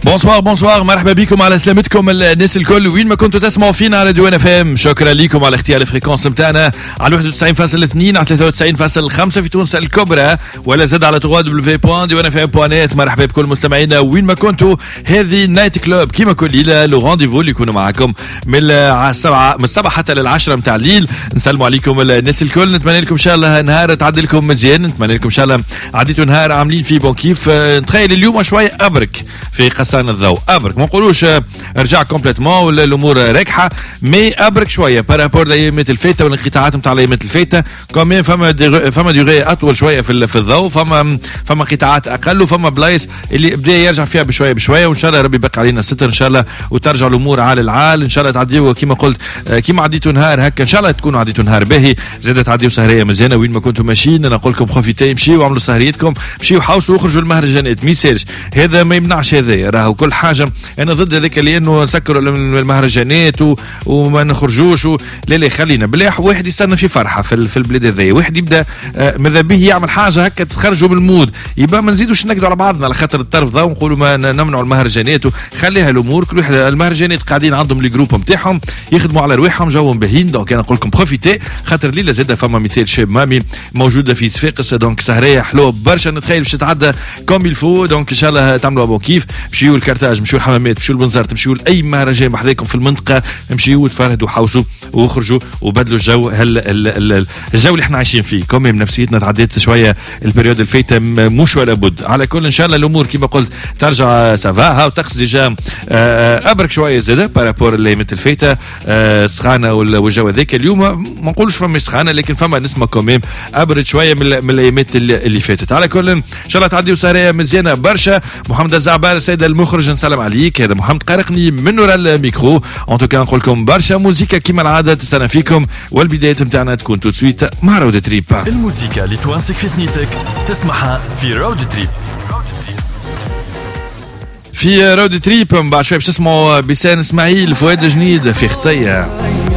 بونسوار مرحبا بكم على سلامتكم الناس الكل وين ما كنتوا تسمعوا فينا على ديوان اف ام. شكرا لكم على اختيار الفريكونس نتاعنا على 91.2 على 93.5 في تونس الكبرى ولا زاد على www.diwanfm.net. مرحبا بكل مستمعينا وين ما كنتوا. هذه نايت كلوب كيما كل ليله لو رونديفو اللي يكونوا معكم من السبعة حتى للعشرة متاع الليل. نسلموا عليكم الناس الكل، نتمنى لكم ان شاء الله نهار تعدي لكم مزيان، نتمنى لكم ان شاء الله عديتوا نهار عاملين فيه بون كيف. نتخيل اليوم شويه ابرك في قصان الضوء، ابرك ما نقولوش رجع كومبليتمون ولا الامور راكحه، مي ابرك شويه بارابور الايامات الفايته والانقطاعات نتاع الايامات الفايته. كومين فما ديغي اطول شويه في الضوء، فما قطاعات اقل وفما بلايص اللي بدا يرجع فيها بشويه وان شاء الله ربي يبقى علينا الستر ان شاء الله وترجع الامور عال العال ان شاء الله. تعديوا كيما قلت كيما عديتوا نهار هكا ان شاء الله تكونوا عديتوا نهار باهي، زاد تعديوا سهريه مزيانه وين ما كنتوا ماشيين. انا نقول لكم بروفيتي، مشيوا وعملوا سهريتكم، مشيوا حوسوا وخرجوا المهرجانات ما يسالش، هذا ما يمنعش هذا راهو كل حاجه. انا ضد هذاك اللي انه نسكروا المهرجانات وما نخرجوش لا خلينا بلاح واحد يستنى في فرحه في البلاد هذيا، واحد يبدا ماذا به يعمل حاجه هكا تخرجوا من المود، يبقى ما نزيدوش نقدروا على بعضنا على خاطر الطرف ذا ونقولوا ما نمنعوا المهرجانات وخليها الامور. كل واحد المهرجانات قاعدين عندهم لي جروب نتاعهم يخدموا على رواحهم جوهم باهين. دونك انا نقول لكم بروفيتي خاطر الليله زاده فما مثال شاب مامي موجوده في صفاقس، دونك سهريه حلوه برشا، نتخيل باش تتعدى كوم الفو. دونك ان شاء الله تعملوا ابو كيف، مشيوا الكارتاج، مشيوا الحمامات، مشيوا البنزرت، مشيوا لاي مهرجان بحذاكم في المنطقه، مشيوا تفرهدوا حوسوا وخرجوا وبدلوا الجو. الجو اللي احنا عايشين فيه كوم نفسيتنا تعديت شويه البريود الفايته مش ولا بد. على كل ان شاء الله الامور كما قلت ترجع سافا وطقس ديجا ابرك شويه زاده بارابور الايامات الفايته سخانه والجو هذاك. اليوم ما نقولش فما سخانه لكن فما نسمه كوميم ابرد شويه من الايامات اللي فاتت. على كل ان شاء الله تعديوا سهريه مزيانه برشا. محمد الزعبار السيد المخرج نسلم عليك، هذا محمد قارقني من ورا الميكرو. ان توكا نقول لكم برشا موسيقى كيما العاده تستنى فيكم، والبدايه نتاعنا تكون تو سويت مع رود تريب. الموسيقى اللي توانسك في ثنيتك تسمعها في رود تريب. في رود تريب من بعد شويه باش تسمعوا بسان اسماعيل فؤاد جنيد في خطيه.